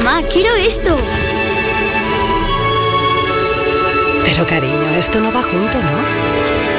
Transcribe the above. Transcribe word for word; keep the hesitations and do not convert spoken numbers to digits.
Mamá, quiero esto. Pero cariño, esto no va junto, ¿no?